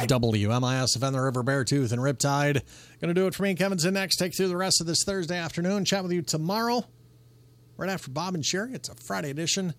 WMIS FM, the River Beartooth and Riptide. Going to do it for me. Kevin's in next. Take through the rest of this Thursday afternoon. Chat with you tomorrow, right after Bob and Sherry. It's a Friday edition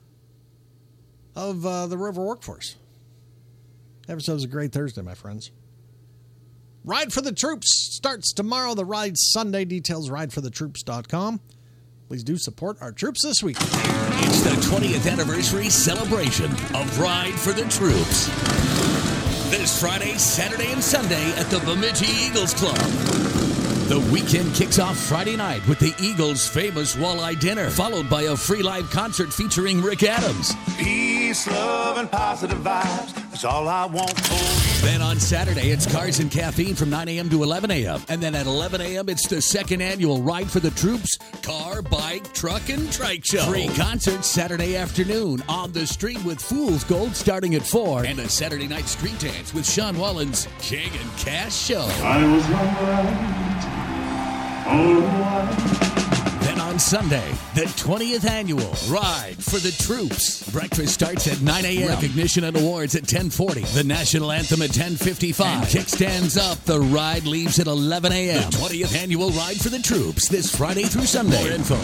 of the River Workforce. Episode's a great Thursday, my friends. Ride for the Troops starts tomorrow. The ride Sunday. Details rideforthetroops.com. Please do support our troops this week. It's the 20th anniversary celebration of Ride for the Troops. This Friday, Saturday, and Sunday at the Bemidji Eagles Club. The weekend kicks off Friday night with the Eagles' famous walleye dinner, followed by a free live concert featuring Rick Adams. Peace, love, and positive vibes. That's all I want for you. Then on Saturday, it's Cars and Caffeine from 9 a.m. to 11 a.m. And then at 11 a.m., it's the second annual Ride for the Troops car, bike, truck, and trike show. Free concerts Saturday afternoon on the street with Fool's Gold starting at 4. And a Saturday night street dance with Sean Wallen's King and Cash show. I was Then on Sunday, the 20th annual Ride for the Troops. Breakfast starts at 9 a.m. Recognition and awards at 10:40. The national anthem at 10:55. And kickstands up. The ride leaves at 11 a.m. The 20th annual Ride for the Troops this Friday through Sunday. More info,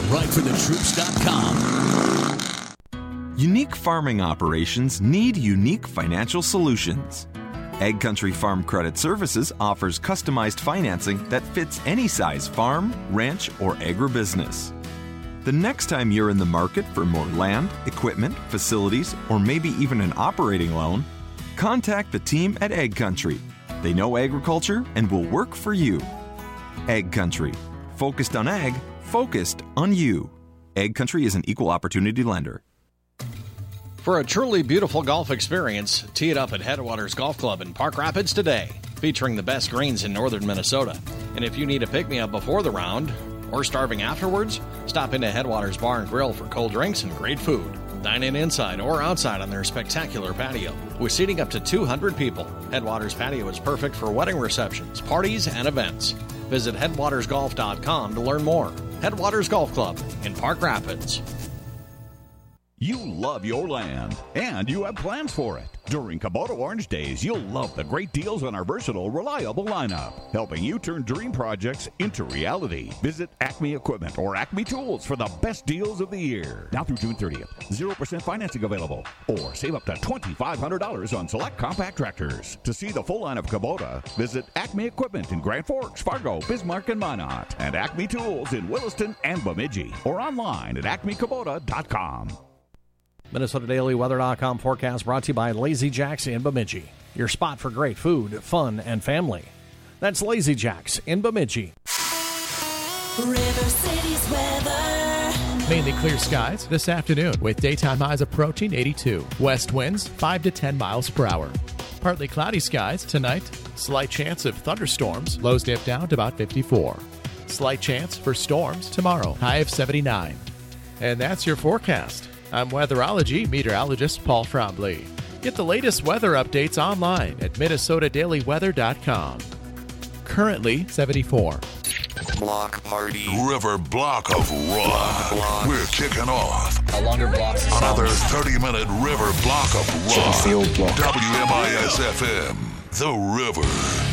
rideforthetroops.com. Unique farming operations need unique financial solutions. Egg Country Farm Credit Services offers customized financing that fits any size farm, ranch, or agribusiness. The next time you're in the market for more land, equipment, facilities, or maybe even an operating loan, contact the team at Egg Country. They know agriculture and will work for you. Egg Country. Focused on ag, focused on you. Egg Country is an equal opportunity lender. For a truly beautiful golf experience, tee it up at Headwaters Golf Club in Park Rapids today, featuring the best greens in northern Minnesota. And if you need a pick-me-up before the round or starving afterwards, stop into Headwaters Bar and Grill for cold drinks and great food. Dine in inside or outside on their spectacular patio. With seating up to 200 people, Headwaters Patio is perfect for wedding receptions, parties, and events. Visit headwatersgolf.com to learn more. Headwaters Golf Club in Park Rapids. You love your land, and you have plans for it. During Kubota Orange Days, you'll love the great deals on our versatile, reliable lineup, helping you turn dream projects into reality. Visit Acme Equipment or Acme Tools for the best deals of the year. Now through June 30th, 0% financing available, or save up to $2,500 on select compact tractors. To see the full line of Kubota, visit Acme Equipment in Grand Forks, Fargo, Bismarck, and Minot, and Acme Tools in Williston and Bemidji, or online at acmekubota.com. MinnesotaDailyWeather.com forecast brought to you by Lazy Jacks in Bemidji. Your spot for great food, fun, and family. That's Lazy Jacks in Bemidji. River City's weather. Mainly clear skies this afternoon with daytime highs approaching 82. West winds 5 to 10 miles per hour. Partly cloudy skies tonight. Slight chance of thunderstorms. Lows dip down to about 54. Slight chance for storms tomorrow. High of 79. And that's your forecast. I'm weatherology meteorologist Paul Trombley. Get the latest weather updates online at MinnesotaDailyWeather.com. Currently 74. Block party. River Block of Rock. We're kicking off. A longer block. Another 30-minute River Block of Rock. WMIS FM. The River.